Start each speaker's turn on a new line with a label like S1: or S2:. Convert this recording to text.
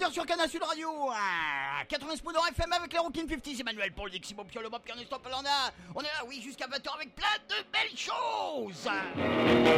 S1: 20h sur Canal Sud Radio, 80 FM avec les Rockin' 50, c'est Manuel pour le Diximo Pio, le Bob, Ernesto Palanda. On est là, oui, jusqu'à 20h avec plein de belles choses.